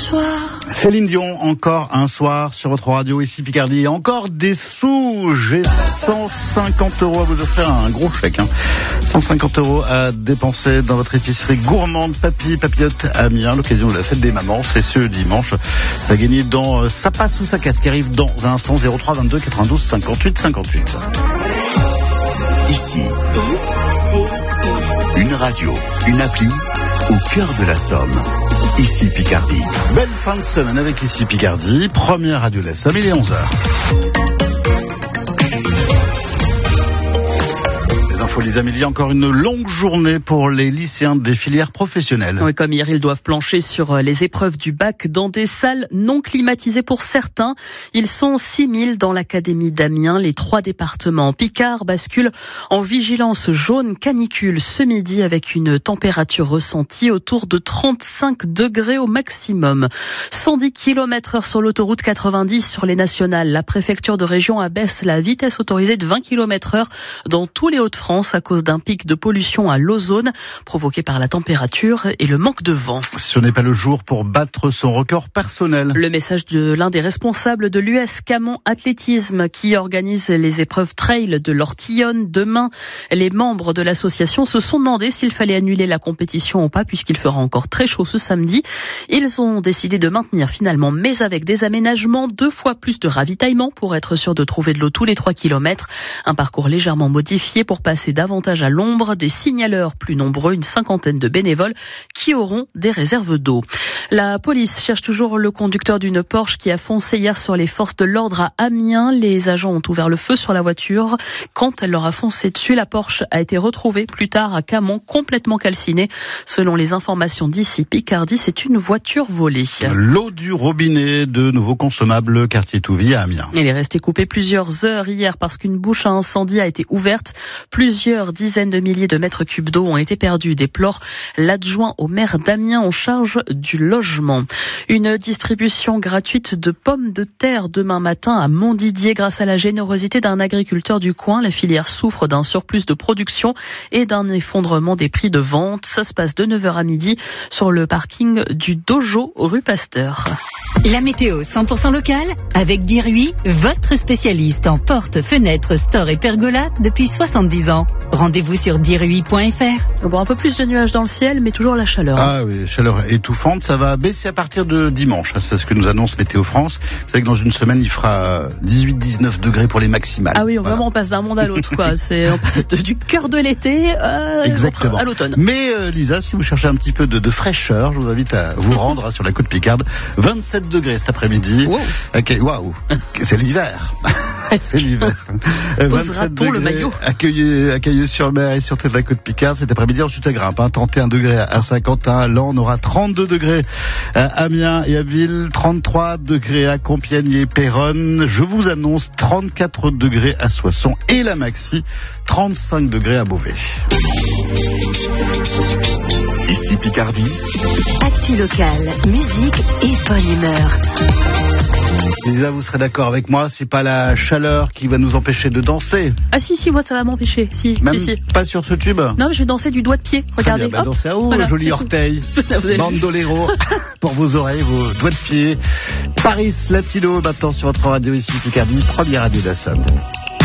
soir. Céline Dion, encore un soir sur votre radio, ici Picardie. Encore des sous. J'ai 150 € à vous offrir, un gros chèque. 150 € à dépenser dans votre épicerie gourmande Papillote à Amiens. L'occasion de la fête des mamans, c'est ce dimanche. Ça a gagné dans Ça passe ou ça casse, qui arrive dans un instant. 03 22 92 58 58. Ici, une radio, une appli au cœur de la Somme. Ici Picardie. Belle fin de semaine avec Ici Picardie, première radio de la Somme, il est 11h. Les amis, il y a encore une longue journée pour les lycéens des filières professionnelles. Oui, comme hier, ils doivent plancher sur les épreuves du bac dans des salles non climatisées pour certains. Ils sont 6000 dans l'académie d'Amiens. Les 3 départements Picard basculent en vigilance jaune canicule ce midi avec une température ressentie autour de 35 degrés au maximum. 110 km/h sur l'autoroute 90 sur les nationales. La préfecture de région abaisse la vitesse autorisée de 20 km/h dans tous les Hauts-de-France à cause d'un pic de pollution à l'ozone provoqué par la température et le manque de vent. Ce n'est pas le jour pour battre son record personnel. Le message de l'un des responsables de l'US Camon Athlétisme qui organise les épreuves trail de l'Ortillonne demain. Les membres de l'association se sont demandé s'il fallait annuler la compétition ou pas puisqu'il fera encore très chaud ce samedi. Ils ont décidé de maintenir finalement, mais avec des aménagements, 2 fois plus de ravitaillement pour être sûr de trouver de l'eau tous les 3 km. Un parcours légèrement modifié pour passer davantage à l'ombre, des signaleurs plus nombreux, une 50aine de bénévoles qui auront des réserves d'eau. La police cherche toujours le conducteur d'une Porsche qui a foncé hier sur les forces de l'ordre à Amiens. Les agents ont ouvert le feu sur la voiture. Quand elle leur a foncé dessus, la Porsche a été retrouvée plus tard à Camon, complètement calcinée. Selon les informations d'ici Picardie, c'est une voiture volée. L'eau du robinet de nouveau consommable quartier Touvis à Amiens. Elle est restée coupée plusieurs heures hier parce qu'une bouche à incendie a été ouverte. Plusieurs dizaines de milliers de mètres cubes d'eau ont été perdus, déplore l'adjoint au maire d'Amiens en charge du logement. Une distribution gratuite de pommes de terre demain matin à Montdidier grâce à la générosité d'un agriculteur du coin. La filière souffre d'un surplus de production et d'un effondrement des prix de vente. Ça se passe de 9h à midi sur le parking du Dojo rue Pasteur. La météo 100% locale avec Diruy, votre spécialiste en portes, fenêtres, stores et pergolas depuis 70 ans. Rendez-vous sur diruy.fr. Bon, un peu plus de nuages dans le ciel, mais toujours la chaleur. Ah oui, chaleur étouffante. Ça va baisser à partir de dimanche. C'est ce que nous annonce Météo France. Vous savez que dans une semaine, il fera 18-19 degrés pour les maximales. Ah oui, vraiment, on passe d'un monde à l'autre, quoi. On passe du cœur de l'été à l'automne. Mais Lisa, si vous cherchez un petit peu de fraîcheur, je vous invite à vous rendre sur la côte Picarde. 27 degrés cet après-midi. Wow. Okay, waouh. C'est l'hiver. C'est l'hiver. 27 degrés. Le maillot. Sur-Mer et sur toute la côte Picarde. Cet après-midi, ensuite ça grimpe. 31 degrés à Saint-Quentin. Là, on aura 32 degrés à Amiens et à Ville. 33 degrés à Compiègne et Péronne. Je vous annonce 34 degrés à Soissons et la maxi 35 degrés à Beauvais. Ici Picardie. Actu locale, musique et bonne humeur. Lisa, vous serez d'accord avec moi, c'est pas la chaleur qui va nous empêcher de danser. Ah si, moi ça va m'empêcher. Même si. Pas sur ce tube. Non, mais je vais danser du doigt de pied. Regardez. Bien, danser. Voilà, joli orteil. Bandolero pour vos oreilles, vos doigts de pied. Paris Latino, maintenant sur votre radio ici Picardie, première radio de la Somme.